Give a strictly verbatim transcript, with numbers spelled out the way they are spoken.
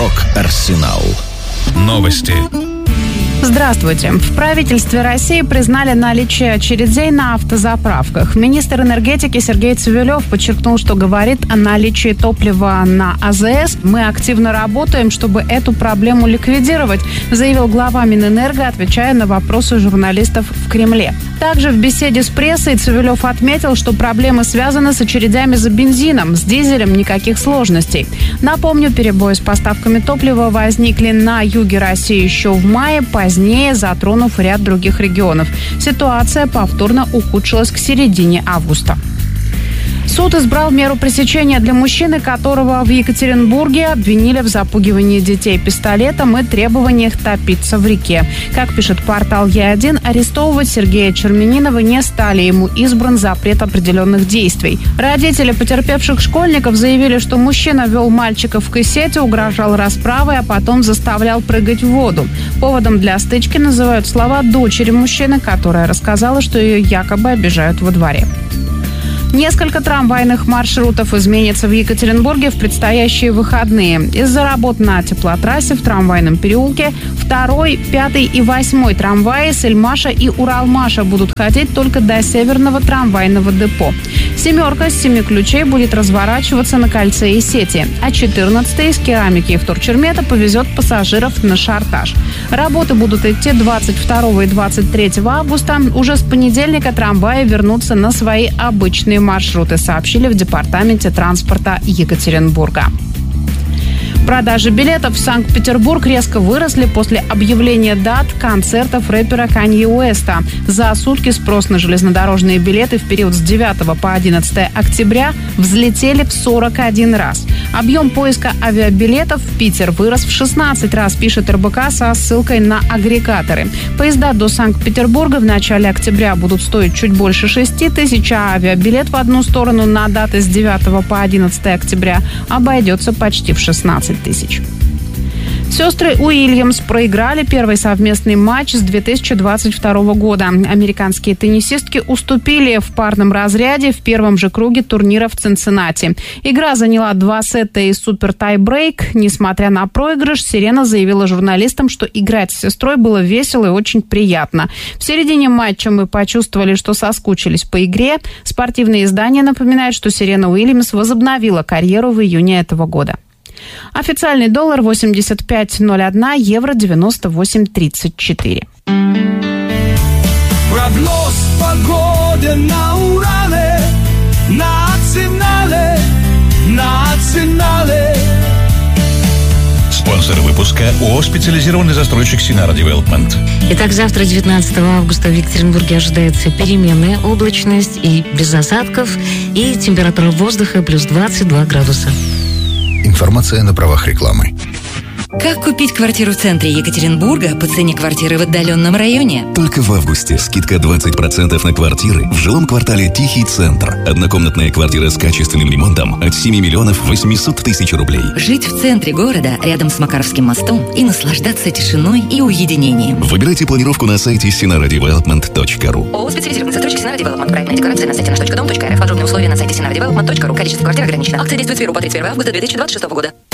Рок-Арсенал. Новости. Здравствуйте. В правительстве России признали наличие очередей на автозаправках. Министр энергетики Сергей Цивилев подчеркнул, что говорит о наличии топлива на АЗС. Мы активно работаем, чтобы эту проблему ликвидировать, заявил глава Минэнерго, отвечая на вопросы журналистов в Кремле. Также в беседе с прессой Цивилев отметил, что проблемы связаны с очередями за бензином. С дизелем никаких сложностей. Напомню, перебои с поставками топлива возникли на юге России еще в мае, позднее затронув ряд других регионов. Ситуация повторно ухудшилась к середине августа. Суд избрал меру пресечения для мужчины, которого в Екатеринбурге обвинили в запугивании детей пистолетом и требованиях топиться в реке. Как пишет портал Е один, арестовывать Сергея Черменинова не стали. Ему избран запрет определенных действий. Родители потерпевших школьников заявили, что мужчина вел мальчика в кассете, угрожал расправой, а потом заставлял прыгать в воду. Поводом для стычки называют слова дочери мужчины, которая рассказала, что ее якобы обижают во дворе. Несколько трамвайных маршрутов изменится в Екатеринбурге в предстоящие выходные. Из-за работ на теплотрассе в Трамвайном переулке второй, пятый и восьмой трамваи с Эльмаша и Уралмаша будут ходить только до Северного трамвайного депо. Семерка с семи ключей будет разворачиваться на кольце и сети, а четырнадцатый из Керамики и Вторчермета повезет пассажиров на Шартаж. Работы будут идти двадцать второго и двадцать третьего августа. Уже с понедельника трамваи вернутся на свои обычные маршруты, сообщили в департаменте транспорта Екатеринбурга. Продажи билетов в Санкт-Петербург резко выросли после объявления дат концертов рэпера Канье Уэста. За сутки спрос на железнодорожные билеты в период с девятого по одиннадцатое октября взлетели в сорок один раз. Объем поиска авиабилетов в Питер вырос в шестнадцать раз, пишет эр бэ ка со ссылкой на агрегаторы. Поезда до Санкт-Петербурга в начале октября будут стоить чуть больше шести тысяч, а авиабилет в одну сторону на даты с девятого по одиннадцатое октября обойдется почти в шестнадцать тысяч. Сестры Уильямс проиграли первый совместный матч с две тысячи двадцать второго года. Американские теннисистки уступили в парном разряде в первом же круге турнира в Цинциннати. Игра заняла два сета и супер-тайбрейк. Несмотря на проигрыш, Серена заявила журналистам, что играть с сестрой было весело и очень приятно. В середине матча мы почувствовали, что соскучились по игре. Спортивные издания напоминают, что Серена Уильямс возобновила карьеру в июне этого года. Официальный доллар восемьдесят пять ноль один, евро девяносто восемь тридцать четыре. Прогноз погоды на Урале, национале, национале. Спонсор выпуска ООО «Специализированный застройщик Синара Девелопмент». Итак, завтра, девятнадцатого августа, в Екатеринбурге ожидается переменная облачность и без осадков, и температура воздуха плюс двадцать два градуса. Информация на правах рекламы. Как купить квартиру в центре Екатеринбурга по цене квартиры в отдаленном районе? Только в августе скидка двадцать процентов на квартиры в жилом квартале «Тихий центр». Однокомнатная квартира с качественным ремонтом от семи миллионов восемьсот тысяч рублей. Жить в центре города, рядом с Макаровским мостом, и наслаждаться тишиной и уединением. Выбирайте планировку на сайте синара девелопмент точка ру. ООО «Специализированный застройщик Синара Девелопмент». Проектная декларация на сайте наш точка дом точка эр эф. Подробные условия на сайте синара девелопмент точка ру. Количество квартир ограничено. Акция действует с первого по тридцать первое августа две тысячи двадцать шестого года.